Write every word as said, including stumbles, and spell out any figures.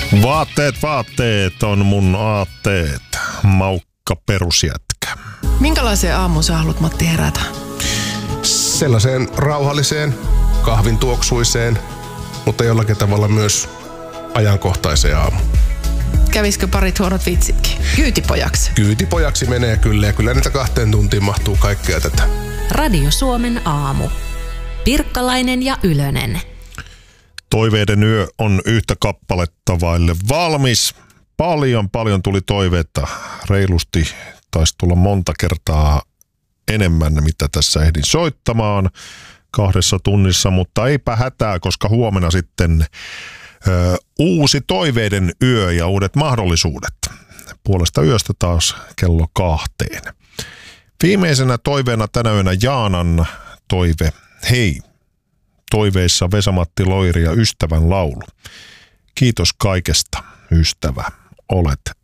Vaatteet, vaatteet on mun aatteet. Maukka perusjätkä. Minkälaiseen aamuun sä haluat, Matti, herätä? Sellaiseen rauhalliseen, kahvin tuoksuiseen, mutta jollakin tavalla myös ajankohtaiseen aamuun. Kävisikö parit huonot vitsitkin? Kyytipojaksi. Kyytipojaksi menee kyllä, ja kyllä niitä kahteen tuntiin mahtuu kaikkea tätä. Radio Suomen aamu. Pirkkalainen ja Ylönen. Toiveiden yö on yhtä kappaletta vaille valmis. Paljon, paljon tuli toiveita. Reilusti taisi tulla monta kertaa enemmän, mitä tässä ehdin soittamaan kahdessa tunnissa, mutta eipä hätää, koska huomenna sitten ö, uusi toiveiden yö ja uudet mahdollisuudet. Puolesta yöstä taas kello kahteen. Viimeisenä toiveena tänä yönä Jaanan toive. Hei, toiveissa Vesa-Matti Loiri ja Ystävän laulu. Kiitos kaikesta, ystävä, olet